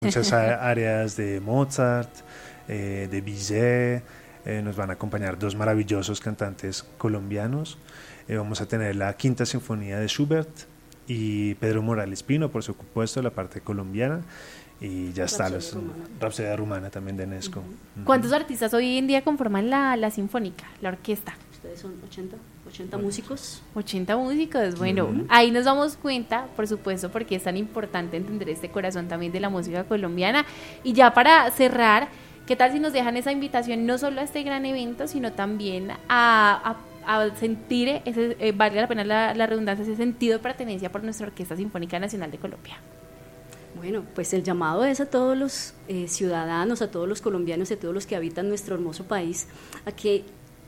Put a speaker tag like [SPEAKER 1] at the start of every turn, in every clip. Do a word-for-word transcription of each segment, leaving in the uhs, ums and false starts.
[SPEAKER 1] muchas áreas de Mozart, eh, de Bizet, eh, nos van a acompañar dos maravillosos cantantes colombianos, eh, vamos a tener la Quinta Sinfonía de Schubert y Pedro Morales Pino, por supuesto, la parte colombiana, y ya está, los, Rapsodia Rumana también de Enesco.
[SPEAKER 2] Uh-huh.
[SPEAKER 1] Uh-huh.
[SPEAKER 2] ¿Cuántos artistas hoy en día conforman la, la sinfónica, la orquesta?
[SPEAKER 3] Ustedes son ochenta, ochenta músicos.
[SPEAKER 2] ochenta músicos, bueno,
[SPEAKER 1] Uh-huh.
[SPEAKER 2] ahí nos damos cuenta, por supuesto, porque es tan importante entender este corazón también de la música colombiana. Y ya para cerrar, ¿qué tal si nos dejan esa invitación no solo a este gran evento, sino también a, a, a sentir, ese, eh, valga la pena la, la redundancia, ese sentido de pertenencia por nuestra Orquesta Sinfónica Nacional de Colombia?
[SPEAKER 3] Bueno, pues el llamado es a todos los eh, ciudadanos, a todos los colombianos y a todos los que habitan nuestro hermoso país, a que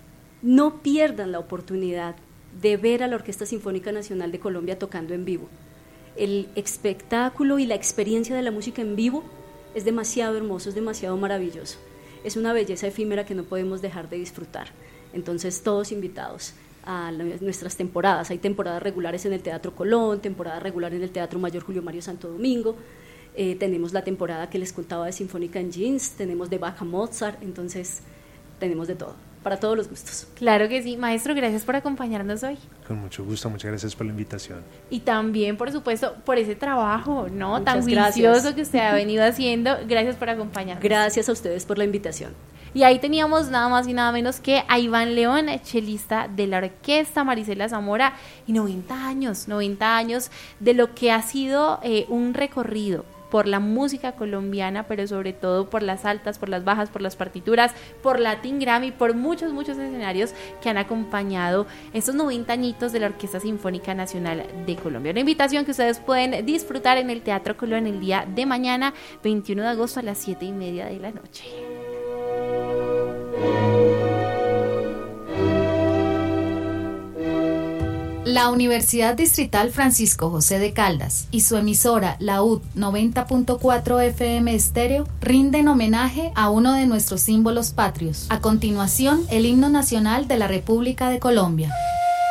[SPEAKER 3] no pierdan la oportunidad de ver a la Orquesta Sinfónica Nacional de Colombia tocando en vivo. El espectáculo y la experiencia de la música en vivo es demasiado hermoso, es demasiado maravilloso. Es una belleza efímera que no podemos dejar de disfrutar. Entonces, todos invitados a la, nuestras temporadas. Hay temporadas regulares en el Teatro Colón, temporada regular en el Teatro Mayor Julio Mario Santo Domingo. Eh, tenemos la temporada que les contaba de Sinfónica en Jeans, tenemos de Bach a Mozart, entonces tenemos de todo, para todos los gustos.
[SPEAKER 2] Claro que sí, maestro, gracias por acompañarnos hoy.
[SPEAKER 1] Con mucho gusto, muchas gracias por la invitación.
[SPEAKER 2] Y también, por supuesto, por ese trabajo, ¿no?
[SPEAKER 3] Muchas
[SPEAKER 2] Tan juicioso
[SPEAKER 3] gracias.
[SPEAKER 2] que usted ha venido haciendo. Gracias por acompañarnos.
[SPEAKER 3] Gracias a ustedes por la invitación.
[SPEAKER 2] Y ahí teníamos nada más y nada menos que a Iván León, chelista de la orquesta, Marisela Zamora, y noventa años, noventa años de lo que ha sido eh, un recorrido por la música colombiana, pero sobre todo por las altas, por las bajas, por las partituras, por Latin Grammy, por muchos, muchos escenarios que han acompañado estos noventa añitos de la Orquesta Sinfónica Nacional de Colombia. Una invitación que ustedes pueden disfrutar en el Teatro Colón el día de mañana, veintiuno de agosto a las siete y media de la noche.
[SPEAKER 4] La Universidad Distrital Francisco José de Caldas y su emisora La U D noventa punto cuatro F M Estéreo rinden homenaje a uno de nuestros símbolos patrios. A continuación, el himno nacional de la República de Colombia.